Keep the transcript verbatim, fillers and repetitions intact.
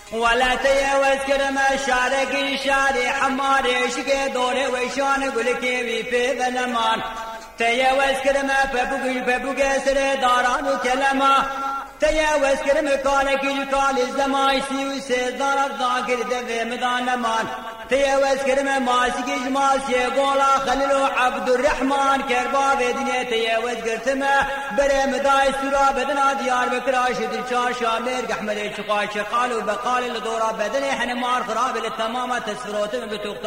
ولا تيوز كرم شارك شاري حماري شكي دوري ويشان قلكي بي بنمان تيوز كرم فبوكي فبوكي سري داران وكلمة تيوز كرم كالك الكال الزماي سيو سيدار ذاكر دفي مدان مان تيوز كرم ماسك جماس يقولا خللو عبد الرحمن كربا بدنيا تيوز كرتما بري مداي سورا بدنا ديار بكراش دلشار شامير احمد الشقاش قالوا بقال الدورة بدني حنا مار خراب التمامة تسفروت بتوقت